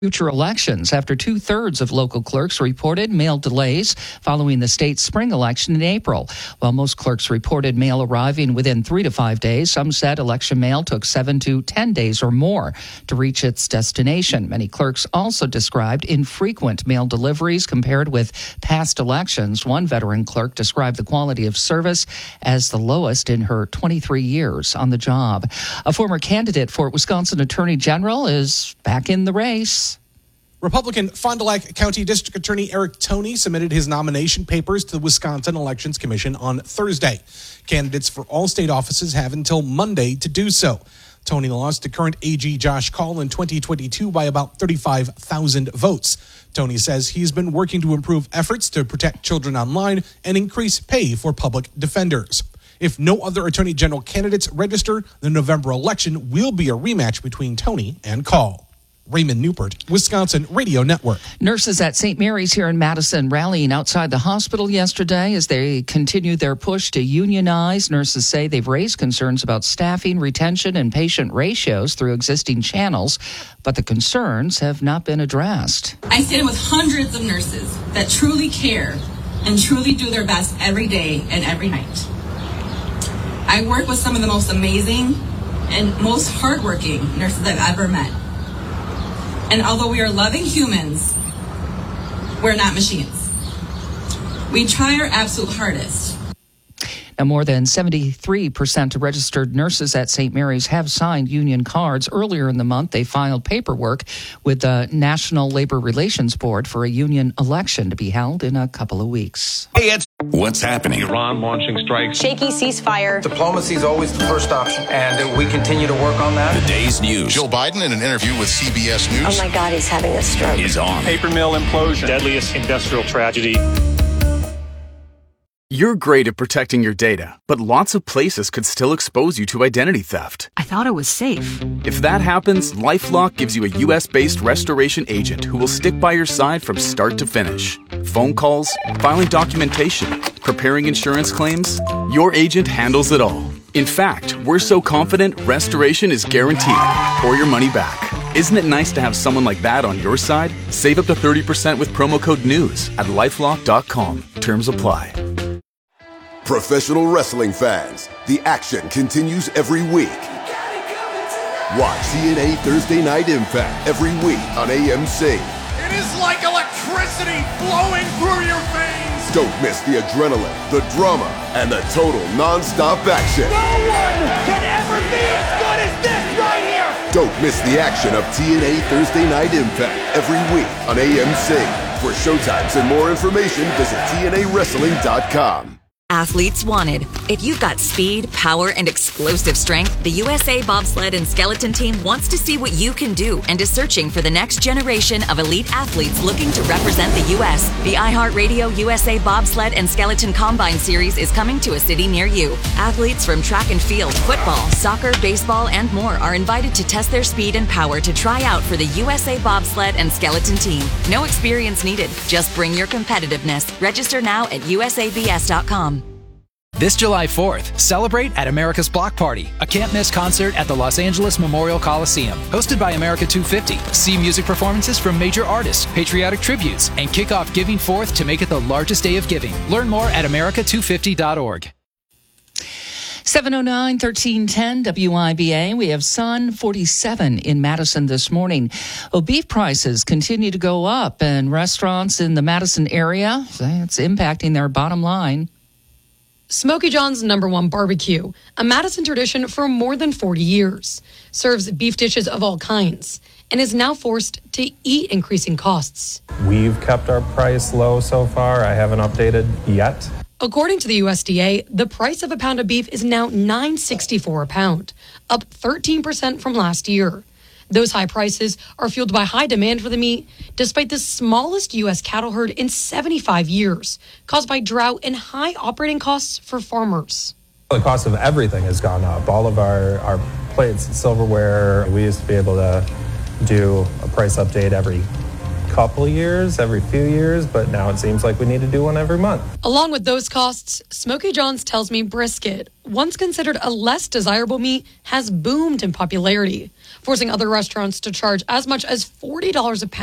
future elections after 2/3 of local clerks reported mail delays following the state's spring election in April. While most clerks reported mail arriving within 3 to 5 days, some said election mail took 7 to 10 days or more to reach its destination. Many clerks also described infrequent mail deliveries compared with past elections. One veteran clerk described the quality of service as the lowest in her 23 years on the job. A former candidate for Wisconsin Attorney General is back in the race. Republican Fond du Lac County District Attorney Eric Toney submitted his nomination papers to the Wisconsin Elections Commission on Thursday. Candidates for all state offices have until Monday to do so. Toney lost to current AG Josh Kaul in 2022 by about 35,000 votes. Toney says he's been working to improve efforts to protect children online and increase pay for public defenders. If no other Attorney General candidates register, the November election will be a rematch between Toney and Kaul. Raymond Newport, Wisconsin Radio Network. Nurses at St. Mary's here in Madison rallying outside the hospital yesterday as they continue their push to unionize. Nurses say they've raised concerns about staffing, retention, and patient ratios through existing channels, but the concerns have not been addressed. I stand with hundreds of nurses that truly care and truly do their best every day and every night. I work with some of the most amazing and most hardworking nurses I've ever met. And although we are loving humans, we're not machines. We try our absolute hardest. Now, more than 73% of registered nurses at St. Mary's have signed union cards. Earlier in the month, they filed paperwork with the National Labor Relations Board for a union election to be held in a couple of weeks. Hey, it's what's happening. Iran launching strikes. Shaky ceasefire. Diplomacy is always the first option, and we continue to work on that. The day's news. Joe Biden, in an interview with CBS News. Oh my God, he's having a stroke. Is on. Paper mill implosion. Deadliest industrial tragedy. You're great at protecting your data, but lots of places could still expose you to identity theft. I thought it was safe. If that happens, LifeLock gives you a U.S.-based restoration agent who will stick by your side from start to finish. Phone calls, filing documentation, preparing insurance claims, your agent handles it all. In fact, we're so confident restoration is guaranteed or your money back. Isn't it nice to have someone like that on your side? Save up to 30% with promo code NEWS at LifeLock.com. Terms apply. Professional wrestling fans, the action continues every week. Watch TNA Thursday Night Impact every week on AMC. It is like electricity flowing through your veins. Don't miss the adrenaline, the drama, and the total non-stop action. No one can ever be as good as this right here. Don't miss the action of TNA Thursday Night Impact every week on AMC. For showtimes and more information, visit TNAWrestling.com. Athletes wanted. If you've got speed, power, and explosive strength, the USA Bobsled and Skeleton Team wants to see what you can do and is searching for the next generation of elite athletes looking to represent the U.S. The iHeartRadio USA Bobsled and Skeleton Combine Series is coming to a city near you. Athletes from track and field, football, soccer, baseball, and more are invited to test their speed and power to try out for the USA Bobsled and Skeleton Team. No experience needed. Just bring your competitiveness. Register now at usabs.com. This July 4th, celebrate at America's Block Party, a can't-miss concert at the Los Angeles Memorial Coliseum. Hosted by America 250. See music performances from major artists, patriotic tributes, and kick off Giving Forth to make it the largest day of giving. Learn more at america250.org. 709-1310 WIBA. We have Sun 47 in Madison this morning. Well, beef prices continue to go up, and restaurants in the Madison area, it's impacting their bottom line. Smokey John's #1 Barbecue, a Madison tradition for more than 40 years, serves beef dishes of all kinds and is now forced to eat increasing costs. We've kept our price low so far. I haven't updated yet. According to the USDA, the price of a pound of beef is now $9.64 a pound, up 13% from last year. Those high prices are fueled by high demand for the meat, despite the smallest U.S. cattle herd in 75 years, caused by drought and high operating costs for farmers. The cost of everything has gone up. All of our plates and silverware, we used to be able to do a price update every couple of years, every few years, but now it seems like we need to do one every month. Along with those costs, Smokey John's tells me brisket, once considered a less desirable meat, has boomed in popularity, forcing other restaurants to charge as much as $40 a pound.